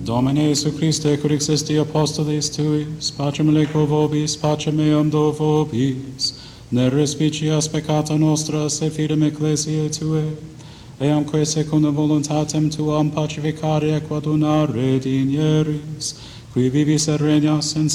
Domine Iesu Christe, cur existi apostolis tuis, pacem leco vobis, pacem meam do vobis, ne respicias peccata nostra, se fidem ecclesiae Tue, eamque secundum voluntatem Tuam pacificare et coadunare digneris, qui vivis et regnas in